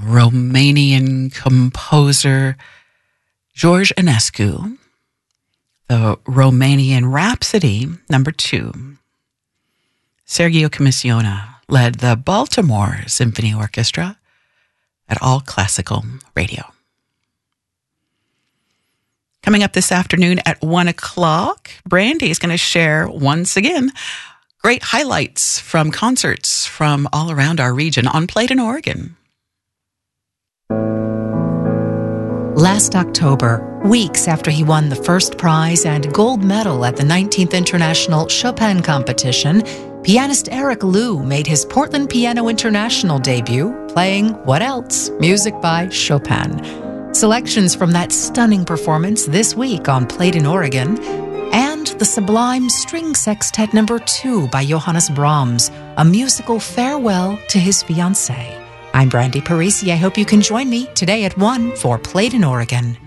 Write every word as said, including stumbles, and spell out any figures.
Romanian composer George Enescu, the Romanian Rhapsody, number two. Sergio Commissiona led the Baltimore Symphony Orchestra at All Classical Radio. Coming up this afternoon at one o'clock, Brandy is going to share once again great highlights from concerts from all around our region on Played in Oregon. Last October, weeks after he won the first prize and gold medal at the nineteenth International Chopin Competition, pianist Eric Liu made his Portland Piano International debut, playing What Else? Music by Chopin. Selections from that stunning performance this week on Played in Oregon, and the sublime String Sextet number two by Johannes Brahms, a musical farewell to his fiancée. I'm Brandy Parisi. I hope you can join me today at one for Played in Oregon.